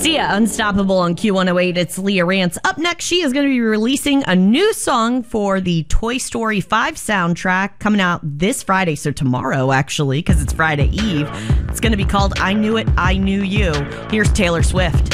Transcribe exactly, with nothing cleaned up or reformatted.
Sia, Unstoppable on Q one oh eight. It's Leah Rance. Up next, she is going to be releasing a new song for the Toy Story five soundtrack coming out this Friday. So tomorrow, actually, because it's Friday Eve. It's going to be called I Knew It, I Knew You. Here's Taylor Swift.